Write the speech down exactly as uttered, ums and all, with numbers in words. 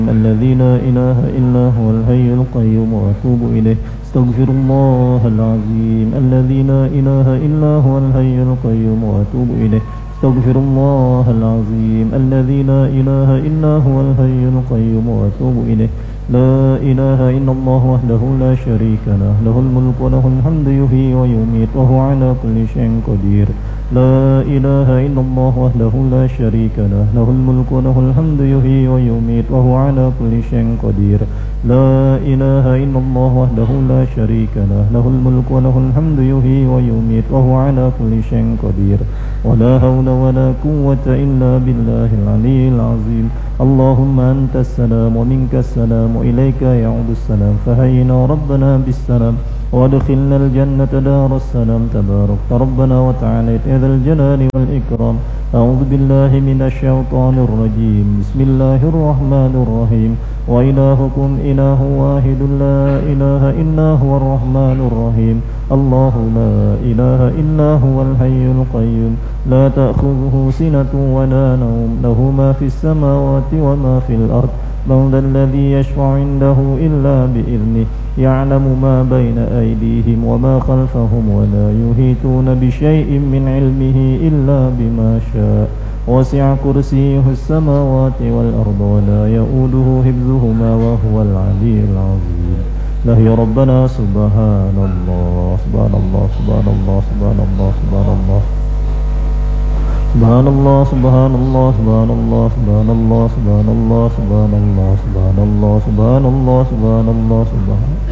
الذي لا إله إلا هو الحي القيوم وأتوب إليه استغفر الله العظيم الذي لا إله إلا هو الحي القيوم وأتوب إليه استغفر الله العظيم الذي لا إله إلا هو الحي القيوم وأتوب إليه لا إله إلا الله وحده لا شريك له له الملك وله الحمد يحيي ويميت وهو على كل شيء قدير لا إله إلا الله وحده لا شريك له له الملك وله الحمد يحيي ويميت وهو على كل شيء قدير لا إله إلا الله وحده لا شريك له له الملك وله الحمد يحيي ويميت وهو على كل شيء قدير ولا حول ولا قوة إلا بالله العلي العظيم اللهم أنت السلام ومنك السلام إليك يعود السلام فهينا ربنا بالسلام وادخلنا الجنة دار السلام تبارك ربنا وتعالى ذا الجلال والإكرام أعوذ بالله من الشيطان الرجيم بسم الله الرحمن الرحيم وإلهكم إله واحد لا إله إلا هو الرحمن الرحيم الله لا إله إلا هو الحي القيوم لا تأخذه سنة ولا نوم له ما في السماوات وما في الأرض من ذا الذي يشفع عنده إلا بإذنه يعلم ما بين أيديهم وما خلفهم ولا يحيطون بشيء من علمه إلا بما شاء وسع كرسيه السماوات والأرض ولا يؤوده حفظهما وهو العلي العظيم لا يا ربنا سبحان الله سبحان الله سبحان الله سبحان الله سبحان الله سبحان الله سبحان الله سبحان الله سبحان الله سبحان الله سبحان الله سبحان الله سبحان الله سبحان الله سبحان